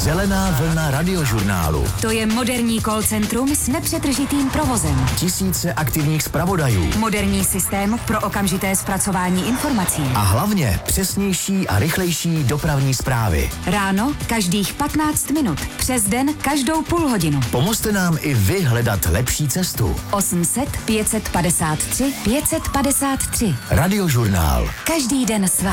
Zelená vlna radiožurnálu. To je moderní call centrum s nepřetržitým provozem. Tisíce aktivních zpravodajů. Moderní systém pro okamžité zpracování informací. A hlavně přesnější a rychlejší dopravní zprávy. Ráno každých 15 minut. Přes den každou půl hodinu. Pomozte nám i vy hledat lepší cestu. 800 553 553. Radiožurnál. Každý den s vámi.